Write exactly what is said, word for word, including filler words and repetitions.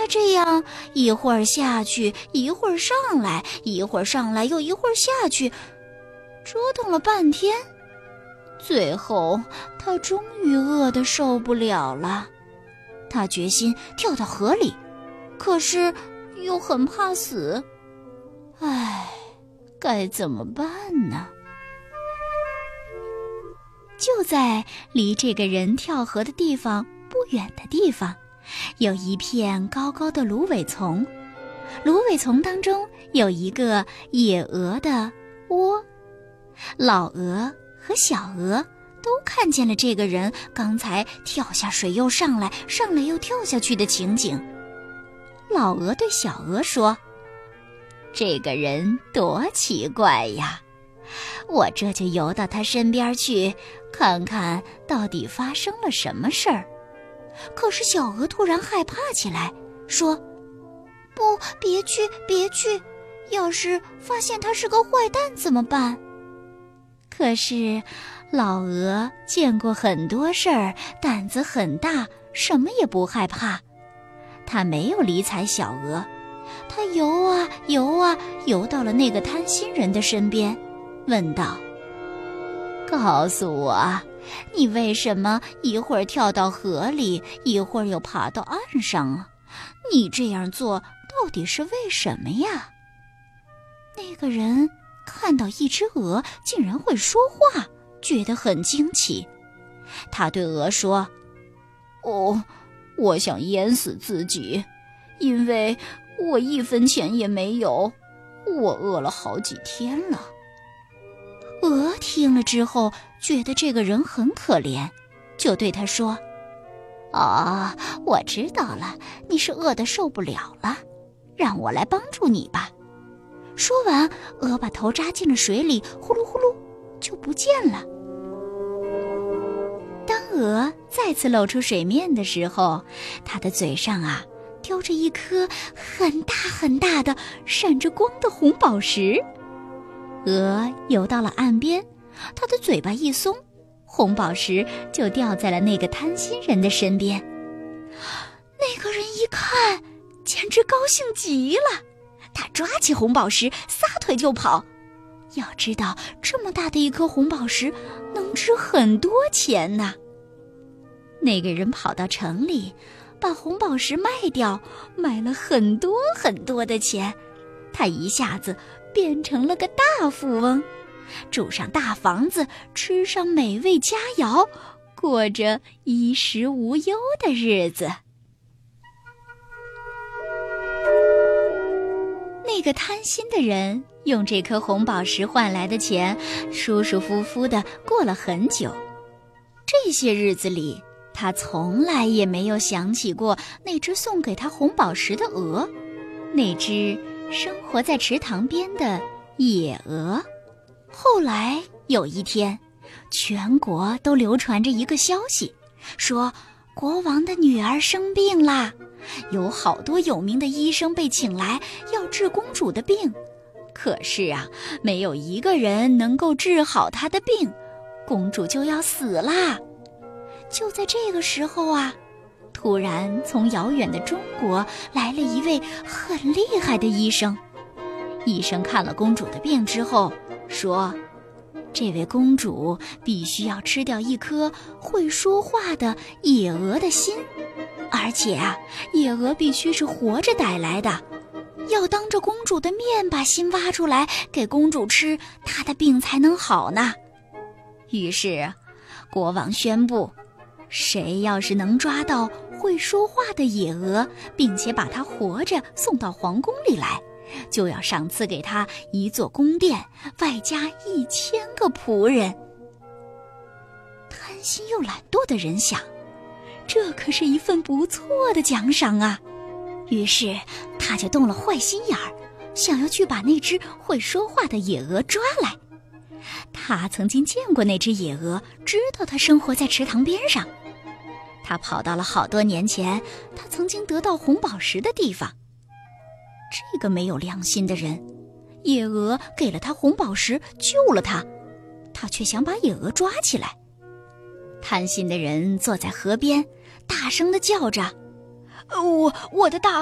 他这样一会儿下去，一会儿上来，一会儿上来又一会儿下去，折腾了半天，最后他终于饿得受不了了。他决心跳到河里，可是又很怕死。唉，该怎么办呢？就在离这个人跳河的地方不远的地方，有一片高高的芦苇丛，芦苇丛当中有一个野鹅的窝。老鹅和小鹅都看见了这个人刚才跳下水又上来，上来又跳下去的情景。老鹅对小鹅说：这个人多奇怪呀，我这就游到他身边去，看看到底发生了什么事儿。可是小鹅突然害怕起来，说：不，别去，别去，要是发现他是个坏蛋怎么办？可是老鹅见过很多事儿，胆子很大，什么也不害怕。他没有理睬小鹅，他游啊游啊，游到了那个贪心人的身边，问道：告诉我，你为什么一会儿跳到河里，一会儿又爬到岸上啊？你这样做到底是为什么呀？那个人看到一只鹅竟然会说话，觉得很惊奇。他对鹅说：哦，我想淹死自己，因为我一分钱也没有，我饿了好几天了。鹅听了之后，觉得这个人很可怜，就对他说：哦，我知道了，你是饿得受不了了，让我来帮助你吧。说完，鹅把头扎进了水里，呼噜呼噜就不见了。当鹅再次露出水面的时候，它的嘴上啊叼着一颗很大很大的闪着光的红宝石。鹅游到了岸边，它的嘴巴一松，红宝石就掉在了那个贪心人的身边。那个人一看，简直高兴极了，他抓起红宝石，撒腿就跑。要知道，这么大的一颗红宝石能值很多钱呢。那个人跑到城里，把红宝石卖掉，买了很多很多的钱。他一下子变成了个大富翁，住上大房子，吃上美味佳肴，过着衣食无忧的日子。那个贪心的人用这颗红宝石换来的钱，舒舒服服地过了很久。这些日子里，他从来也没有想起过那只送给他红宝石的鹅，那只生活在池塘边的野鹅。后来有一天，全国都流传着一个消息，说国王的女儿生病啦，有好多有名的医生被请来要治公主的病，可是啊，没有一个人能够治好她的病，公主就要死啦。就在这个时候啊，突然从遥远的中国来了一位很厉害的医生。医生看了公主的病之后说，这位公主必须要吃掉一颗会说话的野鹅的心，而且啊，野鹅必须是活着逮来的，要当着公主的面把心挖出来给公主吃，她的病才能好呢。于是国王宣布，谁要是能抓到会说话的野鹅，并且把它活着送到皇宫里来，就要赏赐给他一座宫殿，外加一千个仆人。贪心又懒惰的人想，这可是一份不错的奖赏啊！于是他就动了坏心眼儿，想要去把那只会说话的野鹅抓来。他曾经见过那只野鹅，知道它生活在池塘边上。他跑到了好多年前他曾经得到红宝石的地方。这个没有良心的人，野鹅给了他红宝石，救了他，他却想把野鹅抓起来。贪心的人坐在河边，大声地叫着：我我的大